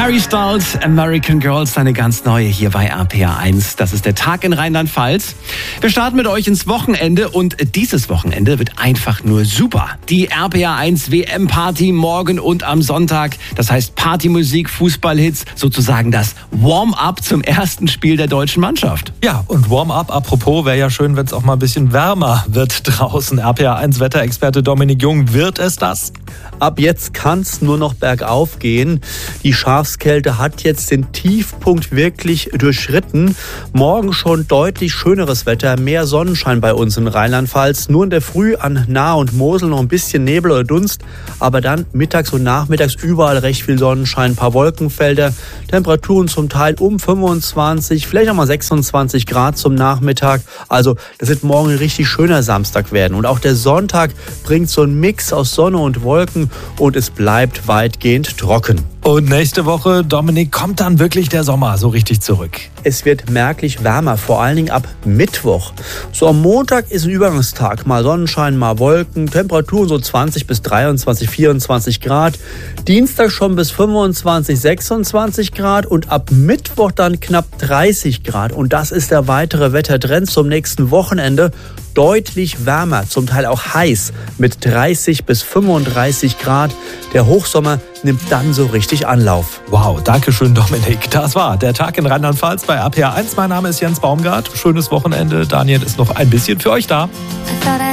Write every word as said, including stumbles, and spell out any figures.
Harry Styles, American Girls, eine ganz neue hier bei R P R eins. Das ist der Tag in Rheinland-Pfalz. Wir starten mit euch ins Wochenende und dieses Wochenende wird einfach nur super. Die R P R eins W M-Party morgen und am Sonntag. Das heißt Partymusik, Fußballhits, sozusagen das Warm-up zum ersten Spiel der deutschen Mannschaft. Ja, und Warm-up, apropos, wäre ja schön, wenn es auch mal ein bisschen wärmer wird draußen. R P R eins Wetterexperte Dominik Jung, wird es das? Ab jetzt kann es nur noch bergauf gehen. Die Schafskälte hat jetzt den Tiefpunkt wirklich durchschritten. Morgen schon deutlich schöneres Wetter, mehr Sonnenschein bei uns in Rheinland-Pfalz. Nur in der Früh an Nahe und Mosel noch ein bisschen Nebel oder Dunst, aber dann mittags und nachmittags überall recht viel Sonnenschein, ein paar Wolkenfelder. Temperaturen zum Teil um fünfundzwanzig, vielleicht auch mal sechsundzwanzig Grad zum Nachmittag. Also das wird morgen ein richtig schöner Samstag werden. Und auch der Sonntag bringt so einen Mix aus Sonne und Wolken und es bleibt weitgehend trocken. Und nächste Woche, Dominik, kommt dann wirklich der Sommer so richtig zurück? Es wird merklich wärmer, vor allen Dingen ab Mittwoch. So am Montag ist ein Übergangstag, mal Sonnenschein, mal Wolken, Temperaturen so zwanzig bis dreiundzwanzig, vierundzwanzig Grad. Dienstag schon bis fünfundzwanzig, sechsundzwanzig Grad und ab Mittwoch dann knapp dreißig Grad. Und das ist der weitere Wettertrend zum nächsten Wochenende. Deutlich wärmer, zum Teil auch heiß mit dreißig bis fünfunddreißig Grad. Der Hochsommer nimmt dann so richtig Anlauf. Wow, danke schön, Dominik. Das war der Tag in Rheinland-Pfalz bei R P R eins. Mein Name ist Jens Baumgart. Schönes Wochenende. Daniel ist noch ein bisschen für euch da.